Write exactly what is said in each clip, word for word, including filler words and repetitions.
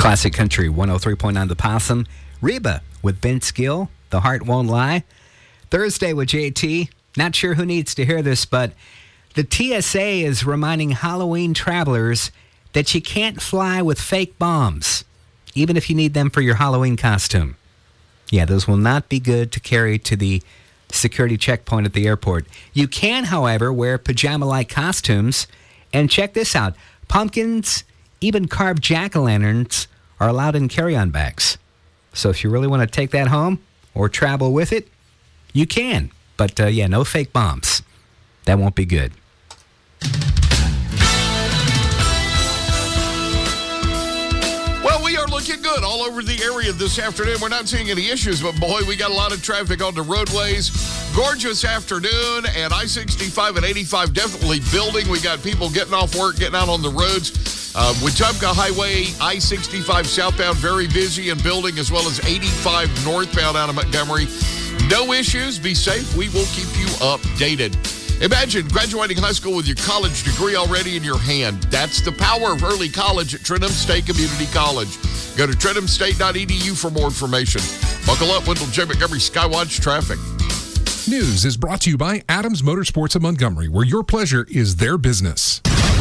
Classic Country one oh three point nine The Possum. Reba with Vince Gill, The Heart Won't Lie. Thursday with J T. Not sure who needs to hear this, but the T S A is reminding Halloween travelers that you can't fly with fake bombs, even if you need them for your Halloween costume. Yeah, those will not be good to carry to the security checkpoint at the airport. You can, however, wear pajama-like costumes. And check this out. Pumpkins, even carved jack-o'-lanterns are allowed in carry-on bags. So if you really want to take that home or travel with it, you can. But, uh, yeah, no fake bombs. That won't be good. Well, we are looking good all over the area this afternoon. We're not seeing any issues, but boy, we got a lot of traffic on the roadways. Gorgeous afternoon, and I sixty-five and eighty-five definitely building. We got people getting off work, getting out on the roads. Uh, Wetumpka Highway, I sixty-five southbound, very busy and building, as well as eighty-five northbound out of Montgomery. No issues. Be safe. We will keep you updated. Imagine graduating high school with your college degree already in your hand. That's the power of early college at Trentham State Community College. Go to trentham state dot e d u for more information. Buckle up, Wendell J. Montgomery Skywatch Traffic. News is brought to you by Adams Motorsports of Montgomery, where your pleasure is their business.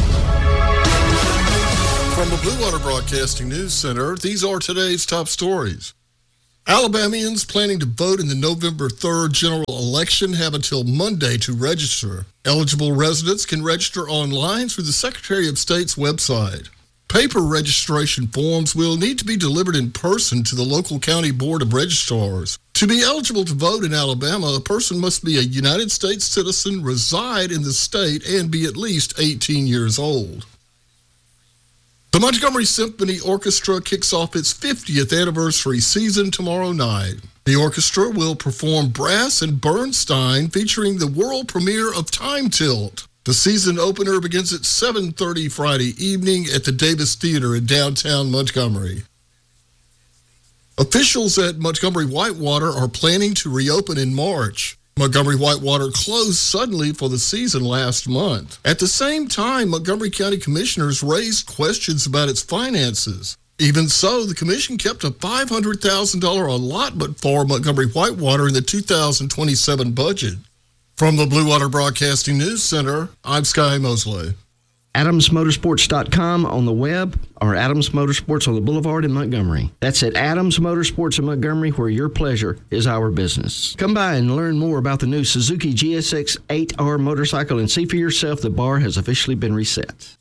From the Blue Water Broadcasting News Center, these are today's top stories. Alabamians planning to vote in the November third general election have until Monday to register. Eligible residents can register online through the Secretary of State's website. Paper registration forms will need to be delivered in person to the local county board of registrars. To be eligible to vote in Alabama, a person must be a United States citizen, reside in the state, and be at least eighteen years old. The Montgomery Symphony Orchestra kicks off its fiftieth anniversary season tomorrow night. The orchestra will perform Brass and Bernstein, featuring the world premiere of Time Tilt. The season opener begins at seven thirty Friday evening at the Davis Theater in downtown Montgomery. Officials at Montgomery Whitewater are planning to reopen in March. Montgomery Whitewater closed suddenly for the season last month. At the same time, Montgomery County commissioners raised questions about its finances. Even so, the commission kept a five hundred thousand dollars allotment for Montgomery Whitewater in the two thousand twenty-seven budget. From the Blue Water Broadcasting News Center, I'm Sky Mosley. Adams Motorsports dot com on the web, or Adams Motorsports on the Boulevard in Montgomery. That's at Adams Motorsports in Montgomery, where your pleasure is our business. Come by and learn more about the new Suzuki G S X eight R motorcycle and see for yourself the bar has officially been reset.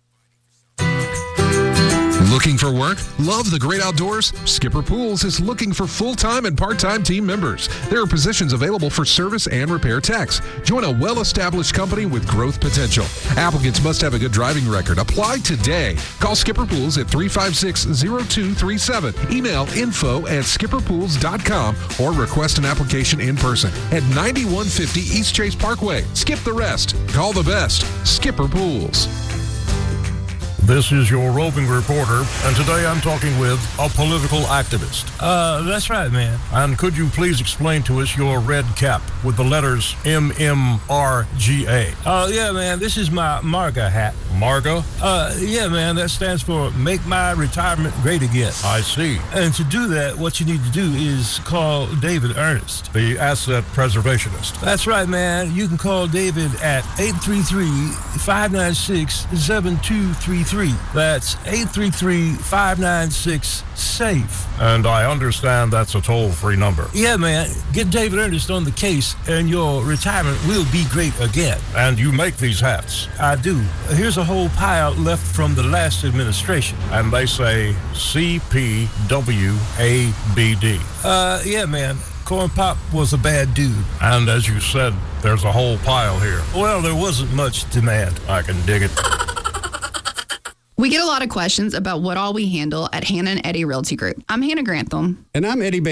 Looking for work? Love the great outdoors? Skipper Pools is looking for full-time and part-time team members. There are positions available for service and repair techs. Join a well-established company with growth potential. Applicants must have a good driving record. Apply today. Call Skipper Pools at three five six, zero two three seven. Email info at skipper pools dot com or request an application in person at ninety-one fifty East Chase Parkway. Skip the rest. Call the best. Skipper Pools. This is your roving reporter, and today I'm talking with a political activist. Uh, that's right, man. And could you please explain to us your red cap with the letters M M R G A? Oh, uh, yeah, man, this is my MARGA hat. MARGA? Uh, yeah, man, that stands for Make My Retirement Great Again. I see. And to do that, what you need to do is call David Ernest, the asset preservationist. That's right, man. You can call David at eight three three, five nine six, seven two three three. That's eight three three, five nine six, SAFE. And I understand that's a toll-free number. Yeah, man. Get David Ernest on the case, and your retirement will be great again. And you make these hats? I do. Here's a whole pile left from the last administration. And they say C P W A B D. Uh, yeah, man. Corn Pop was a bad dude. And as you said, there's a whole pile here. Well, there wasn't much demand. I can dig it. We get a lot of questions about what all we handle at Hannah and Eddie Realty Group. I'm Hannah Grantham. And I'm Eddie Bader.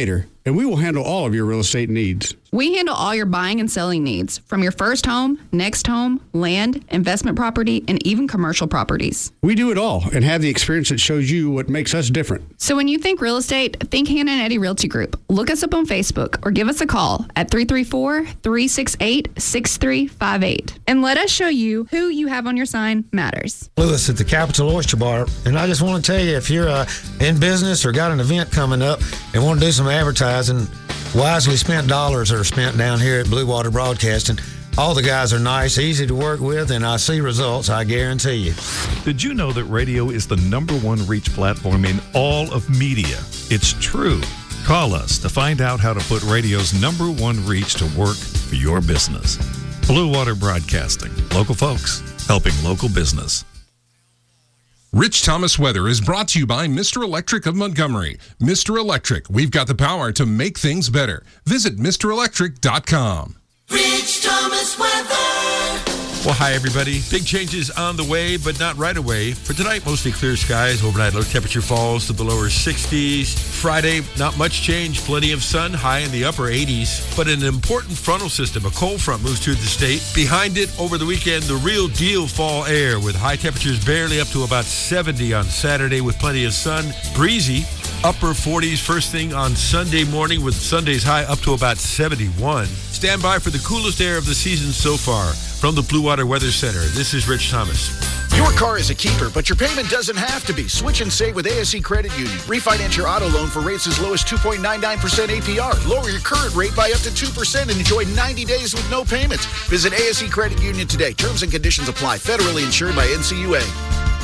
and we will handle all of your real estate needs. We handle all your buying and selling needs, from your first home, next home, land, investment property, and even commercial properties. We do it all and have the experience that shows you what makes us different. So when you think real estate, think Hannah and Eddie Realty Group. Look us up on Facebook or give us a call at three three four, three six eight, six three five eight. And let us show you who you have on your sign matters. Lewis at the Capital Oyster Bar, and I just want to tell you, if you're uh, in business or got an event coming up and want to do some advertising, wisely spent dollars are spent down here at Blue Water Broadcasting. All the guys are nice, easy to work with, and I see results, I guarantee you. Did you know that radio is the number one reach platform in all of media? It's true. Call us to find out how to put radio's number one reach to work for your business. Blue Water Broadcasting. Local folks helping local business. Rich Thomas Weather is brought to you by Mister Electric of Montgomery. Mister Electric, we've got the power to make things better. Visit Mister Electric dot com. Rich Thomas Weather. Well, hi, everybody. Big changes on the way, but not right away. For tonight, mostly clear skies. Overnight low temperature falls to the lower sixties. Friday, not much change. Plenty of sun, high in the upper eighties. But an important frontal system, a cold front, moves through the state. Behind it, over the weekend, the real deal fall air with high temperatures barely up to about seventy on Saturday with plenty of sun. Breezy, upper forties first thing on Sunday morning with Sunday's high up to about seventy-one. Stand by for the coolest air of the season so far. From the Blue Water Weather Center, this is Rich Thomas. Your car is a keeper, but your payment doesn't have to be. Switch and save with A S E Credit Union. Refinance your auto loan for rates as low as two point nine nine percent A P R. Lower your current rate by up to two percent and enjoy ninety days with no payments. Visit A S E Credit Union today. Terms and conditions apply. Federally insured by N C U A.